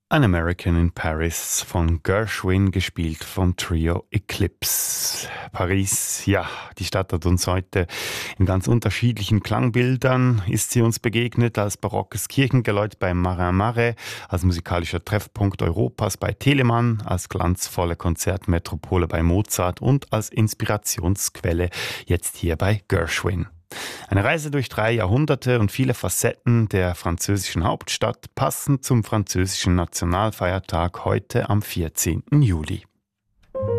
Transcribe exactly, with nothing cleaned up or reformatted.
An American in Paris von Gershwin, gespielt vom Trio Eclipse. Paris, ja, die Stadt hat uns heute in ganz unterschiedlichen Klangbildern ist sie uns begegnet, als barockes Kirchengeläut bei Marin Marais, als musikalischer Treffpunkt Europas bei Telemann, als glanzvolle Konzertmetropole bei Mozart und als Inspirationsquelle jetzt hier bei Gershwin. Eine Reise durch drei Jahrhunderte und viele Facetten der französischen Hauptstadt, passend zum französischen Nationalfeiertag heute am vierzehnten Juli.